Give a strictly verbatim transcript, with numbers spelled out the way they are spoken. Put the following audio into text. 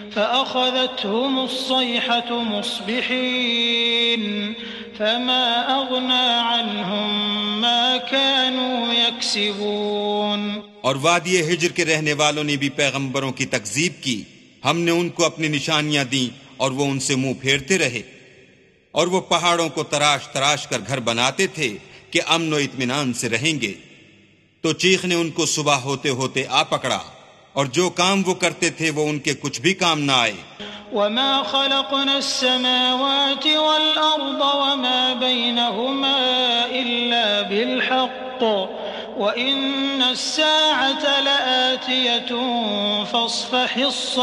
फ़अख़ज़तहुमुस्सैहतु मुस्बिहीन फ़मा अग़ना अन्हुम मा कानू यक्सिबून। और वादिये हिज्र के रहने वालों ने भी पैगंबरों की तकज़ीब की। हमने उनको अपनी निशानियां दी और वो उनसे मुंह फेरते रहे। और वो पहाड़ों को तराश तराश कर घर बनाते थे कि अमन व इत्मीनान से रहेंगे। तो चीख ने उनको सुबह होते होते आ पकड़ा और जो काम वो करते थे वो उनके कुछ भी काम ना आए। वमा ख़लक़नस्समावाति वल अर्द वमा बैनहुमा इल्ला बिलहक़्क़ व इन्नस्साअत लआतियतुन फ़स्फ़हिस्स